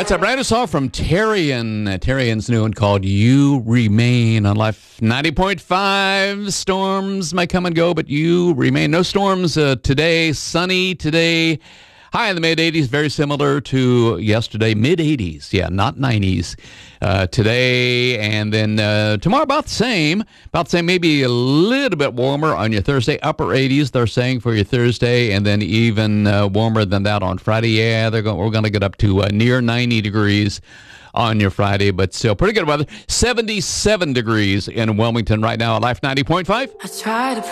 That's a brand new song from Terrian. Terrian's new one called You Remain on Life 90.5. Storms might come and go, but you remain. No storms today. Sunny today. High in the mid-80s, very similar to yesterday. Mid-80s, yeah, not 90s today. And then tomorrow about the same. About the same, maybe a little bit warmer on your Thursday. Upper 80s, they're saying, for your Thursday. And then even warmer than that on Friday. Yeah, we're going to get up to near 90 degrees on your Friday. But still pretty good weather. 77 degrees in Wilmington right now at Life 90.5. I try to